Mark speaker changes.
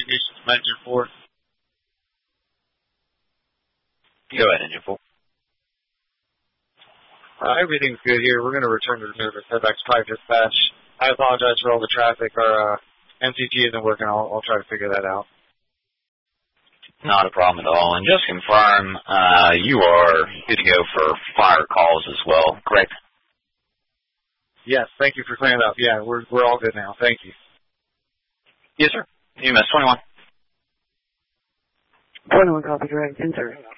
Speaker 1: communications from Engine 4.
Speaker 2: Go ahead, Engine 4.
Speaker 1: Everything's good here. We're going to return to the service. Head back to Private Dispatch. I apologize for all the traffic. Our MCT isn't working. I'll try to figure that out.
Speaker 2: Not a problem at all. And just confirm, you are good to go for fire calls as well, correct?
Speaker 1: Yes, thank you for clearing it up. Yeah, we're all good now. Thank you.
Speaker 2: Yes, sir. EMS 21.
Speaker 3: 21, copy, direct, enter.